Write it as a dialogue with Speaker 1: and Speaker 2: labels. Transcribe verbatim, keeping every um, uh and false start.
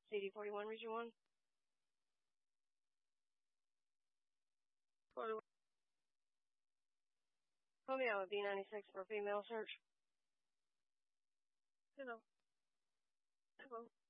Speaker 1: C D forty-one, region one. forty-one. Put me out with B ninety-six for female search. Hello. Hello.